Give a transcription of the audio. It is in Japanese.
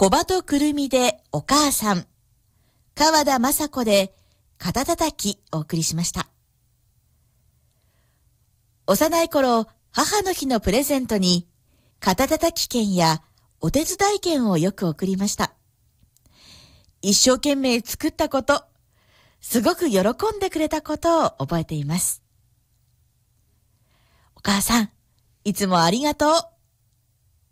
小葉とくるみでお母さん、川田雅子で肩たたきお送りしました。幼い頃、母の日のプレゼントに肩たたき券やお手伝い券をよく送りました。一生懸命作ったこと、すごく喜んでくれたことを覚えています。お母さん、いつもありがとう。